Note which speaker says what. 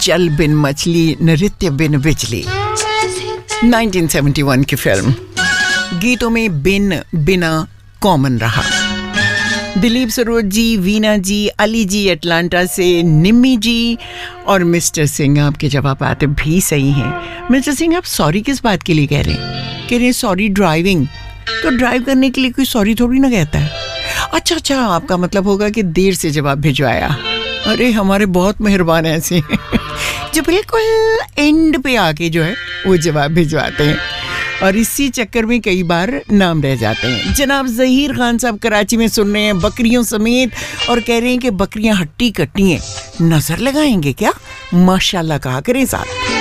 Speaker 1: जल बिन मछली, नृत्य बिन बिजली। 1971 की फिल्म। गीतों में बिन, बिना कॉमन रहा। दिलीप सरोज जी, वीना जी, अली जी अटलांटा से, निम्मी जी और मिस्टर सिंह, आपके जवाब आते भी सही हैं। मिस्टर सिंह, आप सॉरी किस बात के लिए कह रहे हैं? कह रहे हैं सॉरी ड्राइविंग। तो ड्राइव करने के लिए कोई सॉरी थोड़ी ना कहता है। अच्छा, आपका मतलब होगा कि देर से जवाब भिजवाया। अरे हमारे बहुत मेहरबान ऐसे जो बिल्कुल एंड पे आके जो है वो जवाब भिजवाते हैं, और इसी चक्कर में कई बार नाम रह जाते हैं। जनाब ज़हीर खान साहब कराची में सुन रहे हैं बकरियों समेत, और कह रहे हैं कि बकरियां हट्टी कट्टी हैं, नजर लगाएंगे क्या? माशाल्लाह कहा करें साहब।